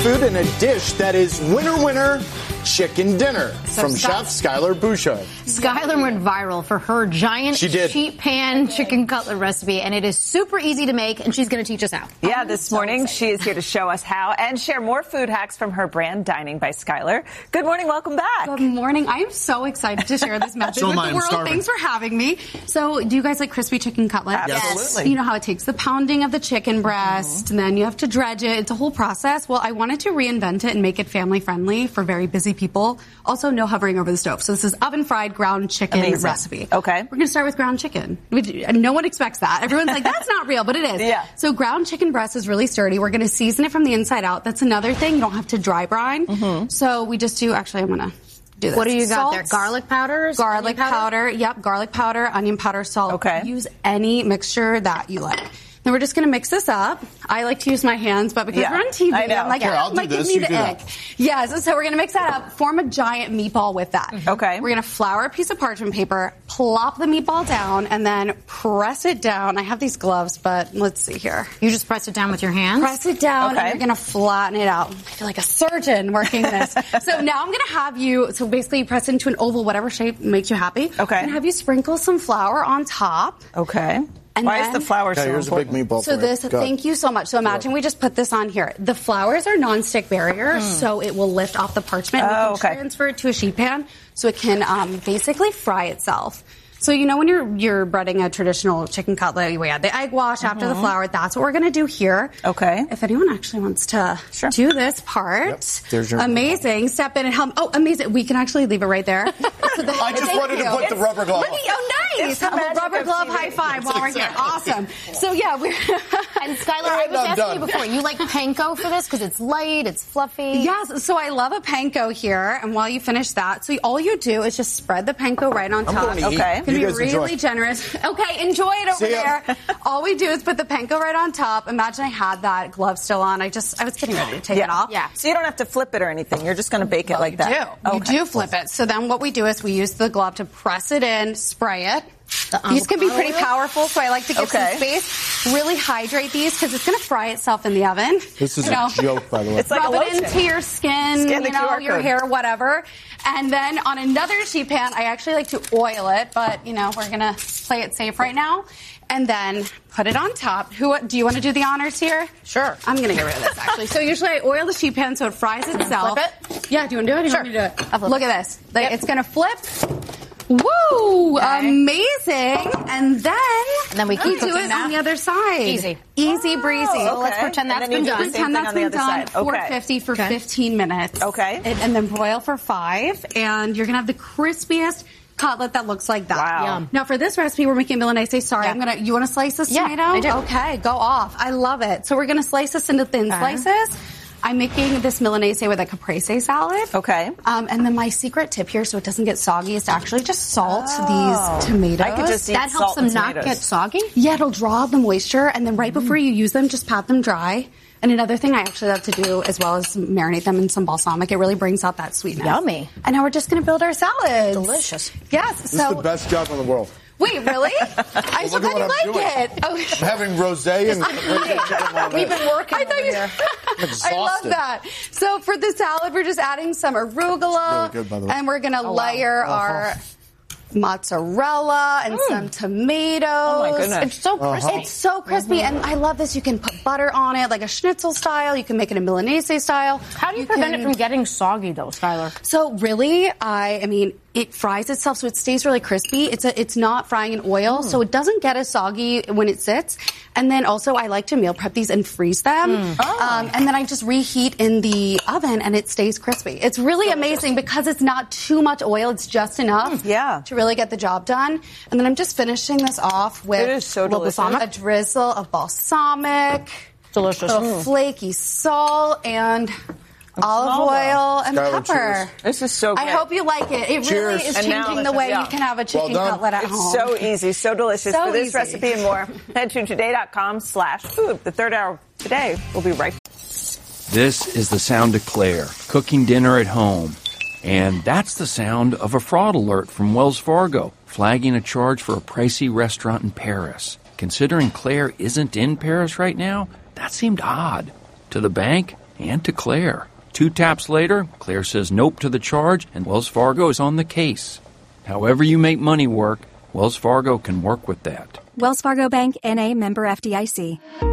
seafood in a dish that is winner chicken dinner from Chef Skylar Bouchard. Skylar went viral for her giant sheet pan chicken cutlet recipe, and it is super easy to make, and she's going to teach us how. Yeah, this morning she is here to show us how and share more food hacks from her brand, Dining by Skylar. Good morning, welcome back. Good morning. I am so excited to share this message with the world. Thanks for having me. So, do you guys like crispy chicken cutlet? Absolutely. You know how it takes the pounding of the chicken breast, and then you have to dredge it. It's a whole process. Well, I wanted to reinvent it and make it family friendly for very busy people. Also, no hovering over the stove. So this is oven-fried ground chicken recipe. Okay. We're going to start with ground chicken. No one expects that. Everyone's like, that's not real, but it is. Yeah. So ground chicken breast is really sturdy. We're going to season it from the inside out. That's another thing. You don't have to dry brine. So we just do, actually, I'm going to do this. What do you got there? Garlic powders? Garlic powder. Yep, garlic powder, onion powder, salt. Okay. Use any mixture that you like. Then we're just going to mix this up. I like to use my hands, but because we're on TV, I'm like, I'll do this, give me the ick. Yes, so we're going to mix that up, form a giant meatball with that. Okay. We're going to flour a piece of parchment paper, plop the meatball down, and then press it down. I have these gloves, but let's see here. You just press it down with your hands? Press it down, and you're going to flatten it out. I feel like a surgeon working this. So now I'm going to have you, so basically you press it into an oval, whatever shape makes you happy. Okay. And have you sprinkle some flour on top. Okay. And why then, is the flour so here's important? a big meatball. So thank you so much. So imagine we just put this on here. The flours are non-stick barrier, so it will lift off the parchment. We can transfer it to a sheet pan so it can basically fry itself. So you know when you're breading a traditional chicken cutlet, we add the egg wash after the flour. That's what we're going to do here. Okay. If anyone actually wants to do this part, there's your amazing. Step in and help. Oh, amazing. We can actually leave it right there. I just wanted to put the rubber glove on. Nice. Have a rubber glove high five while we're here. Awesome. So yeah, we're and Skylar, I was asking you before, you like panko for this because it's light, it's fluffy. Yes. So I love a panko here. And while you finish that, so all you do is just spread the panko right on top. Okay. It's going to be really generous. Okay, enjoy it over there. All we do is put the panko right on top. Imagine I had that glove still on. I was getting ready to take it off. Yeah. So you don't have to flip it or anything. You're just going to bake it like that. You do flip it. So then what we do is we use the glove to press it in, spray it. These can be pretty powerful, so I like to give some space. Really hydrate these because it's going to fry itself in the oven. This is a joke, by the way. It's like rub it into your skin, your hair, whatever. And then on another sheet pan, I actually like to oil it, but we're going to play it safe right now. And then put it on top. Do you want to do the honors here? Sure. I'm going to get rid of this, actually. So usually I oil the sheet pan so it fries itself. Flip it? Yeah, do you want to do it? Sure. Want me to do it? Look at this. It's going to flip. Woo! Okay. Amazing. And then we keep do it cooking on the other side. Easy breezy. So let's pretend that's been done. Pretend that's been done. 450 for 15 minutes. Okay. And then broil for 5. And you're going to have the crispiest cutlet that looks like that. Wow. Yum. Now for this recipe, we're making Milanese. Sorry, you want to slice this tomato? I do. Okay, go off. I love it. So we're going to slice this into thin slices. I'm making this Milanese with a caprese salad. Okay. And then my secret tip here, so it doesn't get soggy, is to actually just salt these tomatoes. I could just eat that helps them not tomatoes. get soggy? Yeah, it'll draw the moisture, and then right before you use them, just pat them dry. And another thing I actually love to do as well is marinate them in some balsamic. It really brings out that sweetness. Yummy. And now we're just going to build our salads. Delicious. Yes. This is the best job in the world. Wait, really? I'm so glad you like it. Oh. I'm having rosé and We've been working over here. I love that. So for the salad, we're just adding some arugula. Really good, by the way. And we're going to layer our mozzarella and some tomatoes. Oh, my goodness. It's so crispy. It's so crispy, and I love this. You can put butter on it, like a schnitzel style. You can make it a Milanese style. How do you prevent it from getting soggy, though, Skylar? So really, I mean, it fries itself, so it stays really crispy. It's not frying in oil, so it doesn't get as soggy when it sits. And then also, I like to meal prep these and freeze them. And then I just reheat in the oven, and it stays crispy. It's really amazing because it's not too much oil. It's just enough to really get the job done. And then I'm just finishing this off with it is so delicious. A drizzle of balsamic. Delicious. A little flaky salt and olive oil and Skylar, pepper. cheers. This is so good. I hope you like it. It really is changing the way you can have a chicken cutlet at home. So easy, so delicious. So For this easy. recipe and more, head to today.com/food. The third hour today will be right. This is the sound of Claire, cooking dinner at home. And that's the sound of a fraud alert from Wells Fargo, flagging a charge for a pricey restaurant in Paris. Considering Claire isn't in Paris right now, that seemed odd. To the bank, and to Claire. 2 taps later, Claire says nope to the charge, and Wells Fargo is on the case. However you make money work, Wells Fargo can work with that. Wells Fargo Bank, N.A., member FDIC.